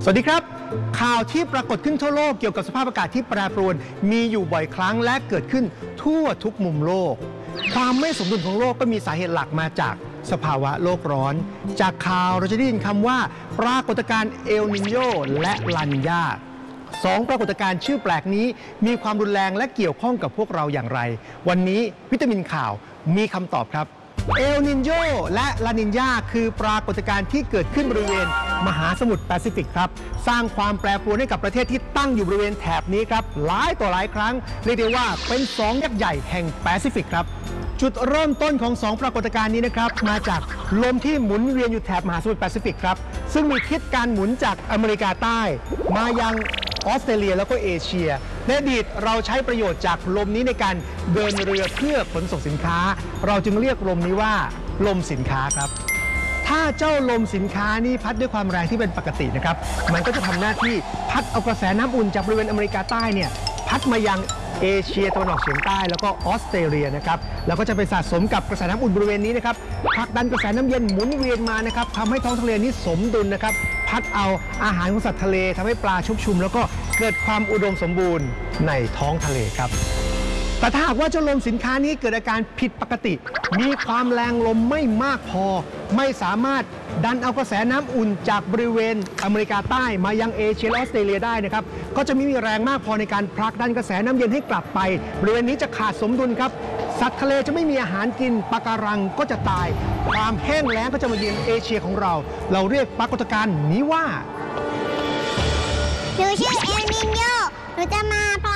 วัสดีครับข่าวที่ปรากฏขึ้นทั่วโลกเกี่ยวกับสภาพอากาศที่แปรปรวนมีอยู่บ่อยครั้งและเกิดขึ้นทั่วทุกมุมโลกความไม่สมดุลของโลกก็มีสาเหตุหลักมาจากสภาวะโลกร้อนจากข่าวเราจะได้ยินคำว่าปรากฏการณ์เอลนิโญและลานิญาสองปรากฏการณ์ชื่อแปลกนี้มีความรุนแรงและเกี่ยวข้องกับพวกเราอย่างไรวันนี้วิตามินข่าวมีคำตอบครับเอลนิโญและลานิญาคือปรากฏการณ์ที่เกิดขึ้นบริเวณมหาสมุทรแปซิฟิกครับสร้างความแปรปรวนให้กับประเทศที่ตั้งอยู่บริเวณแถบนี้ครับหลายต่อหลายครั้งเรียกได้ว่าเป็นสองยักษ์ใหญ่แห่งแปซิฟิกครับจุดเริ่มต้นของสองปรากฏการณ์นี้นะครับมาจากลมที่หมุนเวียนอยู่แถบมหาสมุทรแปซิฟิกครับซึ่งมีทิศการหมุนจากอเมริกาใต้มายังออสเตรเลียแล้วก็เอเชียในอดีตเราใช้ประโยชน์จากลมนี้ในการเดินเรือเพื่อขนส่งสินค้าเราจึงเรียกลมนี้ว่าลมสินค้าครับถ้าเจ้าลมสินค้านี้พัดด้วยความแรงที่เป็นปกตินะครับมันก็จะทำหน้าที่พัดเอากระแสน้ำอุ่นจากบริเวณอเมริกาใต้เนี่ยพัดมายังเอเชียตะวันออกเฉียงใต้แล้วก็ออสเตรเลียนะครับแล้วก็จะไปสะสมกับกระแสน้ำอุ่นบริเวณนี้นะครับผลักดันกระแสน้ำเย็นหมุนเวียนมานะครับทำให้ท้องทะเลนี้สมดุลนะครับพัดเอาอาหารของสัตว์ทะเลทำให้ปลาชุกชุมแล้วก็เกิดความอุดมสมบูรณ์ในท้องทะเลครับแต่ถ้าหากว่าเจ้าลมสินค้านี้เกิดอาการผิดปกติมีความแรงลมไม่มากพอไม่สามารถดันเอากระแสน้ำอุ่นจากบริเวณอเมริกาใต้มายังเอเชียและออสเตรเลียได้นะครับก็จะไม่มีแรงมากพอในการผลักดันกระแสน้ำเย็นให้กลับไปบริเวณนี้จะขาดสมดุลครับสัตว์ทะเลจะไม่มีอาหารกินปะการังก็จะตายความแห้งแล้งก็จะมาเยือนเอเชียของเราเรียกปรากฏการณ์นี้ว่าหนูชื่อเอลนิโญหนูจะมาพร้อ